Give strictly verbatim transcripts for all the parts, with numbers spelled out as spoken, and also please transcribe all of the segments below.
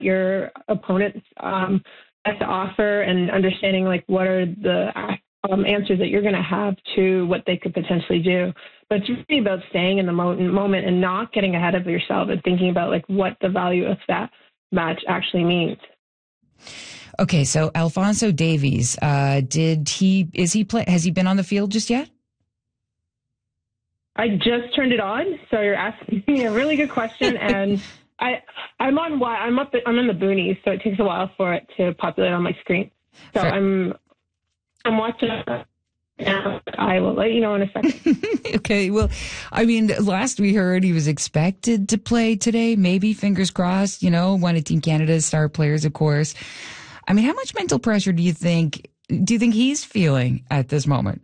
your opponents um, has to offer and understanding like what are the um, answers that you're going to have to what they could potentially do. But it's really about staying in the mo- moment and not getting ahead of yourself and thinking about like what the value of that match actually means. Okay, so Alphonso Davies, uh, did he, is he play, has he been on the field just yet? I just turned it on, so you're asking me a really good question, and I, I'm on, I'm up, I'm in the boonies, so it takes a while for it to populate on my screen. So Fair. I'm, I'm watching it now. I will let you know in a second. Okay, well, I mean, last we heard he was expected to play today, maybe, fingers crossed, you know, one of Team Canada's star players, of course. I mean, how much mental pressure do you think, do you think he's feeling at this moment?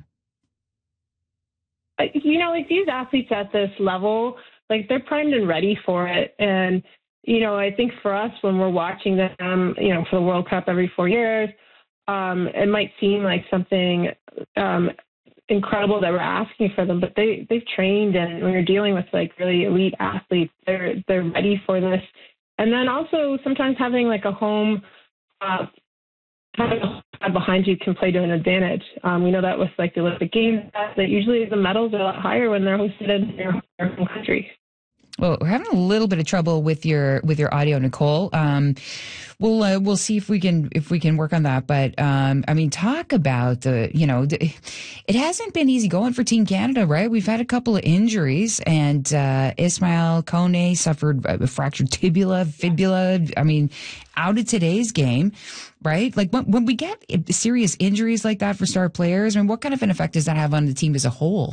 You know, like these athletes at this level, like they're primed and ready for it. And, you know, I think for us, when we're watching them, you know, for the World Cup every four years, um, it might seem like something um, incredible that we're asking for them, but they, they've trained. And when you're dealing with like really elite athletes, they're, they're ready for this. And then also sometimes having like a home, uh, having a crowd behind you can play to an advantage. Um, we know that with like the Olympic Games, that, that usually the medals are a lot higher when they're hosted in their home country. Well, we're having a little bit of trouble with your with your audio, Nicole. Um, we'll uh, we'll see if we can if we can work on that. But um, I mean, talk about the you know, the, it hasn't been easy going for Team Canada, right? We've had a couple of injuries, and uh, Ismail Kone suffered a fractured tibia, fibula. I mean, out of today's game, right? Like when when we get serious injuries like that for star players, I mean, what kind of an effect does that have on the team as a whole?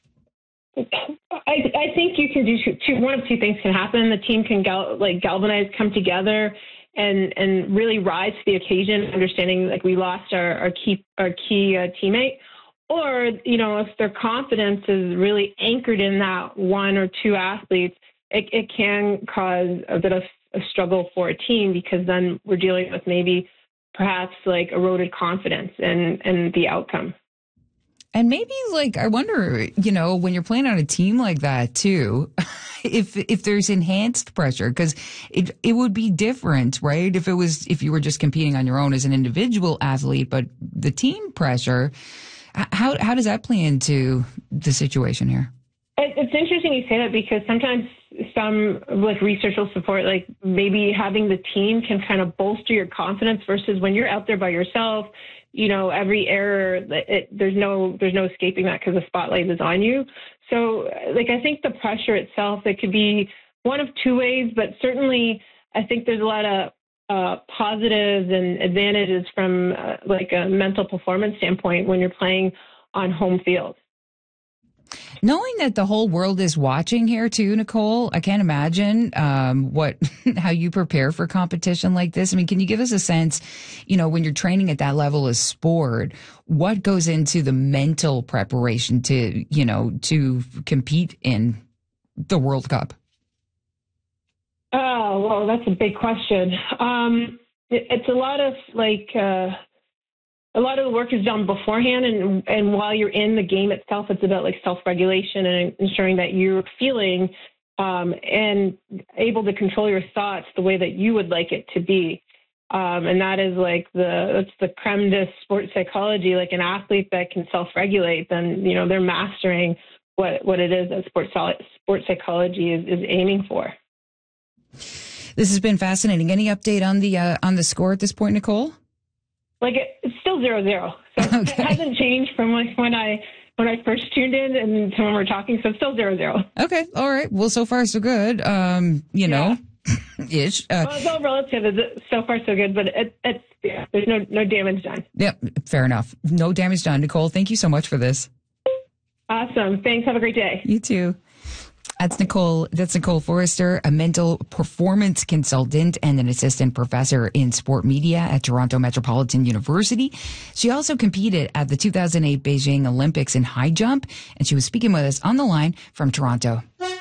I, I think you can do two, two, one of two things can happen. The team can gal, like galvanize, come together, and and really rise to the occasion, understanding like we lost our, our key our key uh, teammate, or you know if their confidence is really anchored in that one or two athletes, it, it can cause a bit of a struggle for a team because then we're dealing with maybe perhaps like eroded confidence in in the outcome. And maybe, like, I wonder, you know, when you're playing on a team like that, too, if if there's enhanced pressure, because it it would be different, right? If it was, if you were just competing on your own as an individual athlete, but the team pressure, how how does that play into the situation here? It's interesting you say that because sometimes some like research will support like maybe having the team can kind of bolster your confidence versus when you're out there by yourself. You know, every error, it, there's no there's no escaping that because the spotlight is on you. So, like, I think the pressure itself, it could be one of two ways, but certainly I think there's a lot of uh, positives and advantages from uh, like a mental performance standpoint when you're playing on home field. Knowing that the whole world is watching here too, Nicole, I can't imagine um, what how you prepare for competition like this. I mean, can you give us a sense, you know, when you're training at that level of sport, what goes into the mental preparation to, you know, to compete in the World Cup? Oh, well, that's a big question. Um, it, it's a lot of like. Uh, A lot of the work is done beforehand, and and while you're in the game itself, it's about like self-regulation and ensuring that you're feeling um, and able to control your thoughts the way that you would like it to be. Um, and that is like the that's the creme de sports psychology. Like an athlete that can self-regulate, then you know they're mastering what what it is that sports sports psychology is, is aiming for. This has been fascinating. Any update on the uh, on the score at this point, Nicole? Like it, it's still zero zero. So okay. It hasn't changed from like when I when I first tuned in and to when we're talking. So it's still zero zero. Okay, all right. Well, so far so good. Um, you know, yeah. ish. Uh, well, it's all relative. So far so good, but it, it's yeah. There's no no damage done. Yep, fair enough. No damage done. Nicole, thank you so much for this. Awesome. Thanks. Have a great day. You too. That's Nicole. That's Nicole Forrester, a mental performance consultant and an assistant professor in sport media at Toronto Metropolitan University. She also competed at the two thousand eight Beijing Olympics in high jump, and she was speaking with us on the line from Toronto.